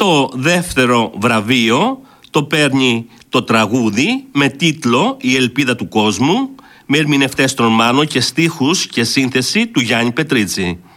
Το δεύτερο βραβείο το παίρνει το τραγούδι με τίτλο «Η ελπίδα του κόσμου», με ερμηνευτές τον Μάνο και στίχους και σύνθεση του Γιάννη Πετρίτσι.